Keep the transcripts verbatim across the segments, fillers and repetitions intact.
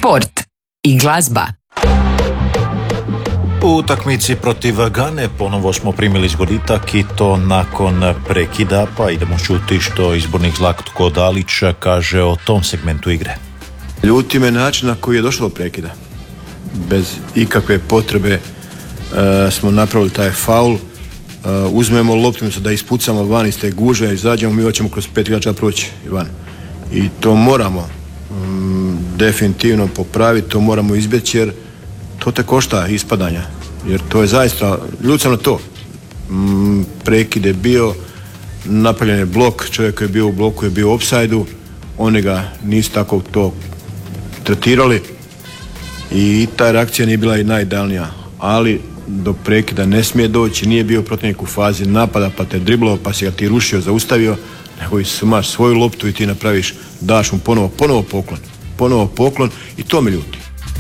sport i glazba. U utakmici protiv Gane ponovo smo primili zgoditak i to nakon prekida, pa idemo čuti što izbornik Zlatko Dalić kaže o tom segmentu igre. Ljuti me način na koji je došlo do prekida. Bez ikakve potrebe uh, smo napravili taj faul. Uh, uzmemo loptu da ispucamo van iz te guže, izađemo, mi hoćemo kroz pet igrača proći van. I to moramo um, definitivno popraviti, to moramo izbjeći jer to te košta ispadanja. Jer to je zaista, ljud sam na to. Um, prekid je bio, napravljen je blok, čovjek koji je bio u bloku je bio u ofsajdu, oni ga nisu tako to tretirali i ta reakcija nije bila i najidealnija, ali do prekida ne smije doći, nije bio protivnik u fazi napada pa te driblao pa si ga ti rušio, zaustavio, nego imaš svoju loptu i ti napraviš, daš mu ponovo, ponovo poklon, ponovo poklon i to me ljuti.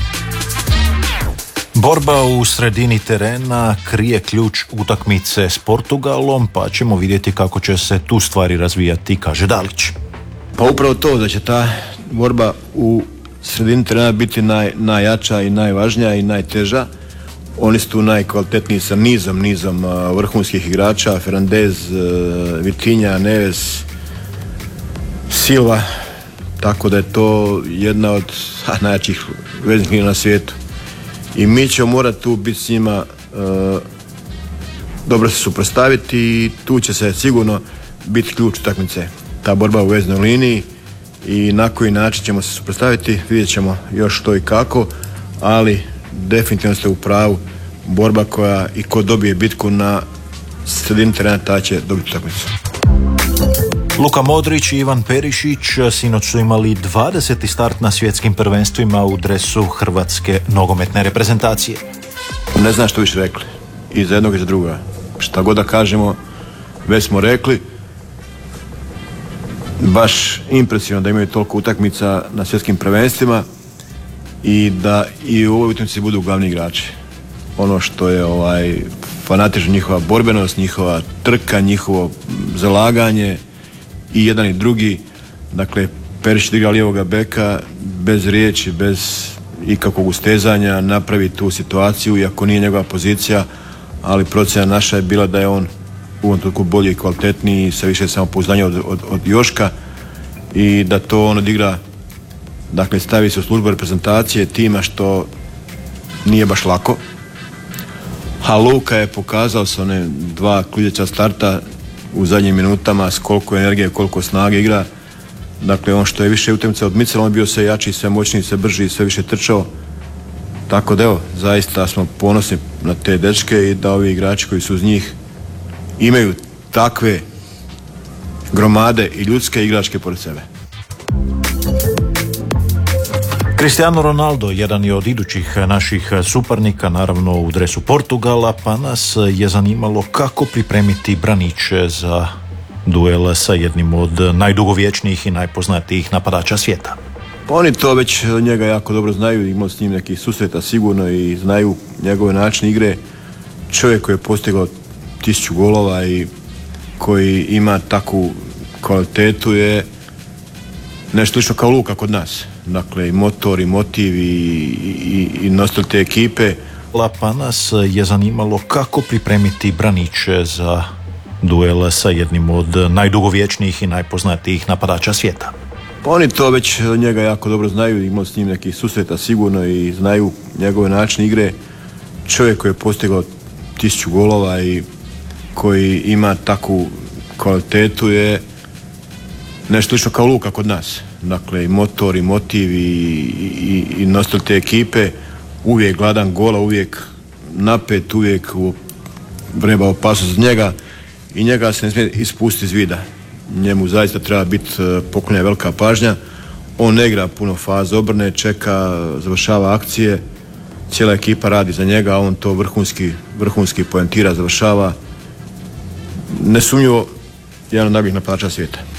Borba u sredini terena krije ključ utakmice s Portugalom, pa ćemo vidjeti kako će se tu stvari razvijati, kaže Dalić. Pa upravo to, da će ta borba u sredini terena biti naj, najjača i najvažnija i najteža. Oni su tu najkvalitetniji sa nizom, nizom uh, vrhunskih igrača, Fernandez, uh, Vitinha, Neves, Silva, tako da je to jedna od a, najjačih veznih na svijetu. I mi ćemo morati tu biti s njima, uh, dobro se suprotstaviti i tu će se sigurno biti ključ utakmice. Ta borba u veznoj liniji i na koji način ćemo se suprotstaviti, vidjet ćemo još što i kako, ali definitivno ste u pravu, borba koja i ko dobije bitku na sredini terena, ta će dobiti utakmicu. Luka Modrić i Ivan Perišić sinoć su imali dvadeseti start na svjetskim prvenstvima u dresu hrvatske nogometne reprezentacije. Ne znam što više rekli, i za jednog i za druga. Šta god da kažemo, već smo rekli. Baš impresivno da imaju toliko utakmica na svjetskim prvenstvima i da i u ovoj utakmici budu glavni igrači. Ono što je ovaj fanatično, njihova borbenost, njihova trka, njihovo zalaganje i jedan i drugi. Dakle, Perišić igra lijevoga beka bez riječi, bez ikakvog ustezanja, napravi tu situaciju, iako nije njegova pozicija, ali procjena naša je bila da je on u ovom trenutku bolji i kvalitetniji, sa više samopouzdanja od, od, od Joška i da to on odigra, dakle stavi se u službu reprezentacije tima, što nije baš lako. A Luka je pokazao sa one dva ključa starta u zadnjim minutama s koliko energije, koliko snage igra. Dakle, on što je više utakmica odmicalo, on je bio sve jači, sve moćniji, sve brži, sve više trčao. Tako da evo, zaista smo ponosni na te dečke i da ovi igrači koji su uz njih imaju takve gromade i ljudske igračke pored sebe. Cristiano Ronaldo jedan je od idućih naših suparnika, naravno u dresu Portugala, pa nas je zanimalo kako pripremiti braniče za duel sa jednim od najdugovječnijih i najpoznatijih napadača svijeta. Pa oni to već njega jako dobro znaju, imao s njim nekih susreta sigurno i znaju njegove načine igre. Čovjek koji je postigao tisuću golova i koji ima takvu kvalitetu je nešto slično kao Luka kod nas. Dakle, i motor, i motiv, i, i, i nositelj te ekipe. Pa nas je zanimalo kako pripremiti braniče za duel sa jednim od najdugovječnijih i najpoznatijih napadača svijeta. Pa oni to već njega jako dobro znaju, imao s njim nekih susreta sigurno i znaju njegove načine igre. Čovjek koji je postigao tisuću golova i koji ima takvu kvalitetu je nešto slično kao Luka kod nas. Dakle, i motor, i motiv, i, i, i nositelj te ekipe, uvijek gladan gola, uvijek napet, uvijek vreba opasnost od njega i njega se ne smije ispustiti iz vida. Njemu zaista treba biti poklonjena velika pažnja. On ne igra puno faza obrne, čeka, završava akcije, cijela ekipa radi za njega, a on to vrhunski, vrhunski poentira, završava. Nesumnjivo jedan od najboljih napadača svijeta.